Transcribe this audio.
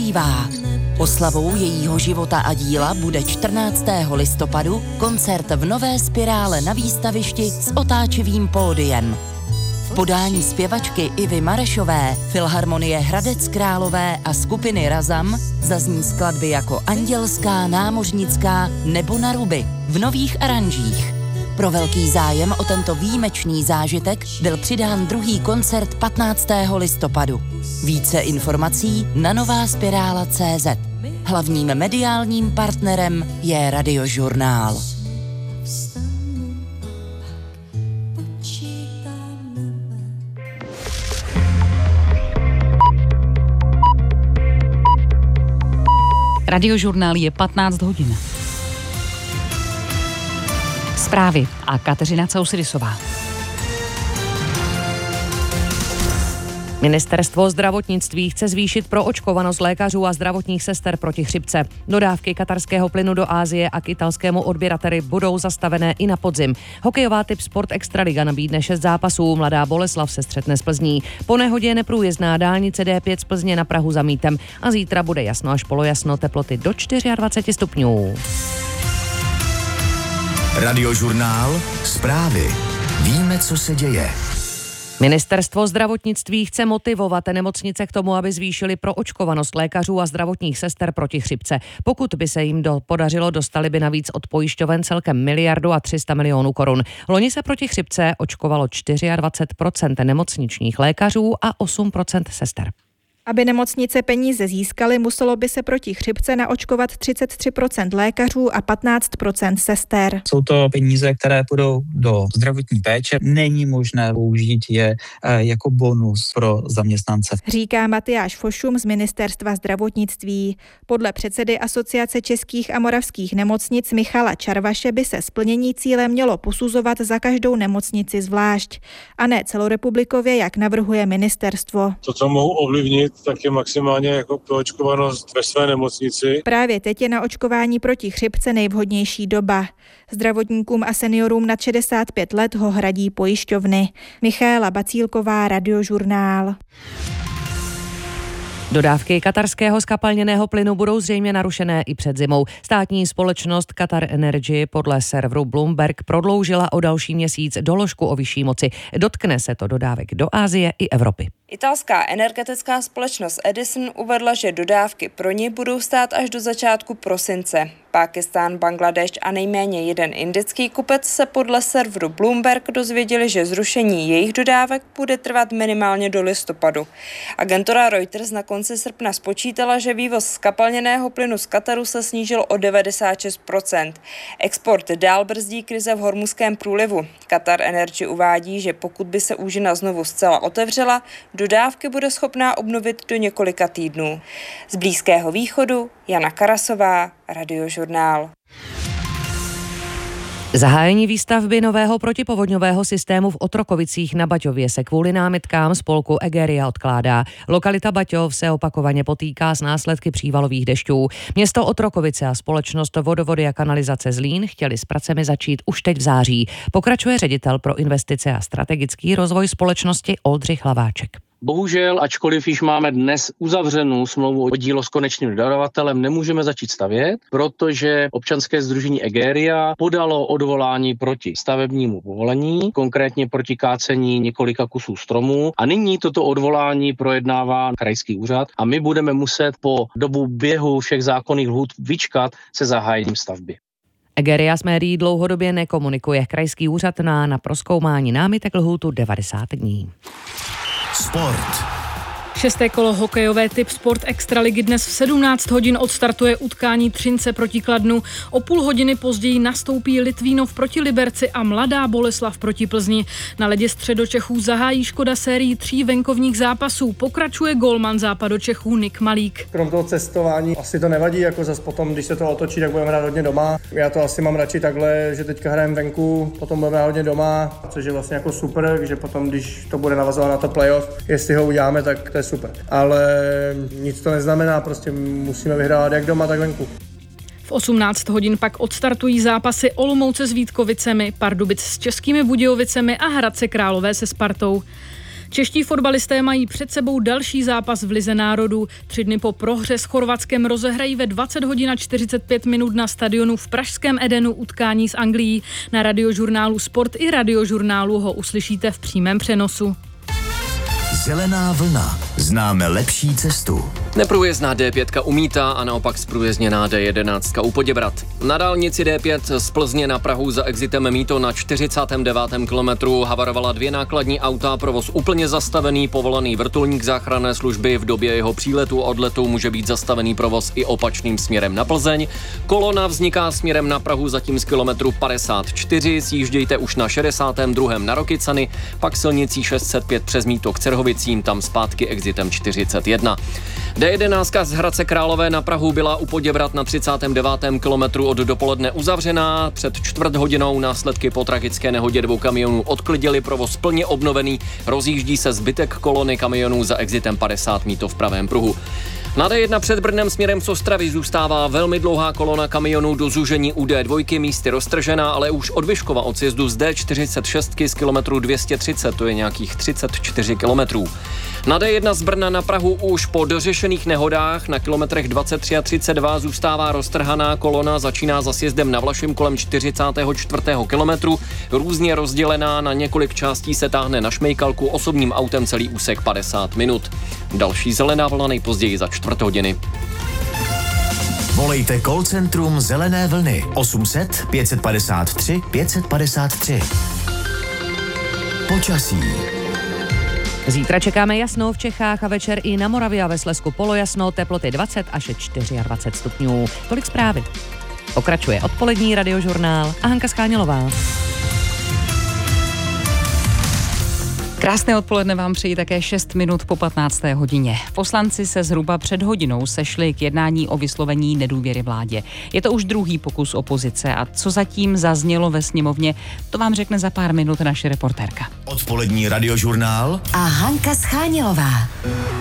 zpívá. Oslavou jejího života a díla bude 14. listopadu koncert v Nové Spirále na výstavišti s otáčivým pódiem. V podání zpěvačky Ivy Marešové, Filharmonie Hradec Králové a skupiny Razam zazní skladby jako Andělská, Námořnická nebo Na ruby v nových aranžích. Pro velký zájem o tento výjimečný zážitek byl přidán druhý koncert 15. listopadu. Více informací na novaspirála.cz. Hlavním mediálním partnerem je Radiožurnál. Radiožurnál je 15 hodin. Zprávy a Kateřina Causridisová. Ministerstvo zdravotnictví chce zvýšit proočkovanost lékařů a zdravotních sester proti chřipce. Dodávky katarského plynu do Asie a k italskému odběrateli budou zastavené i na podzim. Hokejová typ Sport Extraliga nabídne 6 zápasů. Mladá Boleslav se střetne s Plzní. Po nehodě neprůjezdná dálnice D5 z Plzně na Prahu za Mítem a zítra bude jasno až polojasno, teploty do 24 stupňů. Radiožurnál, zprávy. Víme, co se děje. Ministerstvo zdravotnictví chce motivovat nemocnice k tomu, aby zvýšili proočkovanost lékařů a zdravotních sester proti chřipce. Pokud by se jim podařilo, dostali by navíc od pojišťoven celkem 1 300 000 000 korun. Loni se proti chřipce očkovalo 24% nemocničních lékařů a 8% sester. Aby nemocnice peníze získaly, muselo by se proti chřipce naočkovat 33% lékařů a 15% sester. Jsou to peníze, které půjdou do zdravotní péče. Není možné použít je jako bonus pro zaměstnance. Říká Matyáš Fošum z Ministerstva zdravotnictví. Podle předsedy Asociace českých a moravských nemocnic Michala Čarvaše by se splnění cíle mělo posuzovat za každou nemocnici zvlášť a ne celorepublikově, jak navrhuje ministerstvo. To, co mohu ovlivnit, tak je maximálně jako proočkovanost ve své nemocnici. Právě teď je na očkování proti chřipce nejvhodnější doba. Zdravotníkům a seniorům nad 65 let ho hradí pojišťovny. Michaela Bacílková, Radiožurnál. Dodávky katarského zkapalněného plynu budou zřejmě narušené i před zimou. Státní společnost Qatar Energy podle serveru Bloomberg prodloužila o další měsíc doložku o vyšší moci. Dotkne se to dodávek do Asie i Evropy. Italská energetická společnost Edison uvedla, že dodávky pro ně budou stát až do začátku prosince. Pákistán, Bangladeš a nejméně jeden indický kupec se podle serveru Bloomberg dozvěděli, že zrušení jejich dodávek bude trvat minimálně do listopadu. Agentura Reuters na konci srpna spočítala, že vývoz zkapalněného plynu z Kataru se snížil o 96%. Export dál brzdí krize v Hormuzském průlivu. Qatar Energy uvádí, že pokud by se úžina znovu zcela otevřela, dodávky bude schopná obnovit do několika týdnů. Z Blízkého východu Jana Karasová, Radiožurnál. Zahájení výstavby nového protipovodňového systému v Otrokovicích na Baťově se kvůli námitkám spolku Egeria odkládá. Lokalita Baťov se opakovaně potýká s následky přívalových dešťů. Město Otrokovice a společnost Vodovody a kanalizace Zlín chtěli s pracemi začít už teď v září. Pokračuje ředitel pro investice a strategický rozvoj společnosti Oldřich Hlaváček. Bohužel, ačkoliv již máme dnes uzavřenou smlouvu o dílo s konečným dodavatelem, nemůžeme začít stavět, protože občanské sdružení Egeria podalo odvolání proti stavebnímu povolení, konkrétně proti kácení několika kusů stromů a nyní toto odvolání projednává krajský úřad a my budeme muset po dobu běhu všech zákonných lhůt vyčkat se zahájením stavby. Egeria s médií dlouhodobě nekomunikuje. Krajský úřad na prozkoumání námitek lhůtu 90 dní. Sport. 6. kolo hokejové typ Sport Extraligy dnes v 17 hodin odstartuje utkání Třince proti Kladnu. O půl hodiny později nastoupí Litvínov proti Liberci a Mladá Boleslav proti Plzni. Na ledě Středočechů zahájí Škoda sérii 3 venkovních zápasů. Pokračuje gólman Západočechů Nik Malík. Krom toho cestování asi to nevadí, jako zas potom, když se to otočí, tak budeme hrát hodně doma. Já to asi mám radši takhle, že teďka hrajeme venku, potom budeme hrát hodně doma, což je vlastně jako super, že potom, když to bude navazovat na to playoff, jestli ho uděláme, tak to je super. Ale nic to neznamená, prostě musíme vyhrát jak doma, tak venku. V 18 hodin pak odstartují zápasy Olomouce s Vítkovicemi, Pardubic s Českými Budějovicemi a Hradce Králové se Spartou. Čeští fotbalisté mají před sebou další zápas v Lize národů. 3 dny po prohře s Chorvatskem rozehrají ve 20 hodin a 45 minut na stadionu v pražském Edenu utkání s Anglií. Na Radiožurnálu Sport i Radiožurnálu ho uslyšíte v přímém přenosu. Zelená vlna. Známe lepší cestu. Neprůjezdná D5 umítá a naopak zprůjezdněná D11 u Poděbrad. Na dálnici D5 z Plzně na Prahu za exitem Mýto na 49. kilometru havarovala 2 nákladní auta, provoz úplně zastavený, povolaný vrtulník záchranné služby. V době jeho příletu odletu může být zastavený provoz i opačným směrem na Plzeň. Kolona vzniká směrem na Prahu zatím z kilometru 54, sjíždějte už na 62. na Rokycany, pak silnicí 605 přes Mýto k Cerhovicím, tam zpátky exitem 41. D11 z Hradce Králové na Prahu byla u Poděbrad na 39. kilometru od dopoledne uzavřená. Před čtvrt hodinou následky po tragické nehodě 2 kamionů odklidili, provoz plně obnovený. Rozjíždí se zbytek kolony kamionů za exitem 50 Mýto v pravém pruhu. Na D1 před Brnem směrem z Ostravy zůstává velmi dlouhá kolona kamionů do zúžení u D2, místy roztržená, ale už od Vyškova od sjezdu z D46 z kilometru 230, to je nějakých 34 kilometrů. Na D1 z Brna na Prahu už po dořešených nehodách na kilometrech 23 a 32 zůstává roztrhaná kolona, začíná za sjezdem na Vlašim kolem 44. kilometru, různě rozdělená na několik částí se táhne na Šmejkalku, osobním autem celý úsek 50 minut. Další zelená vlna nejpozději za čtvrt hodiny. Volejte call centrum Zelené vlny 800 553 553. Počasí. Zítra čekáme jasno v Čechách a večer i na Moravě a ve Slezsku polojasno, teploty 20 až 24 stupňů. Tolik zprávy. Pokračuje odpolední Radiožurnál a Hanka Schánělová. Krásné odpoledne vám přeji také 6 minut po 15. hodině. Poslanci se zhruba před hodinou sešli k jednání o vyslovení nedůvěry vládě. Je to už druhý pokus opozice a co zatím zaznělo ve sněmovně, to vám řekne za pár minut naše reportérka. Odpolední Radiožurnál a Hanka Schánělová.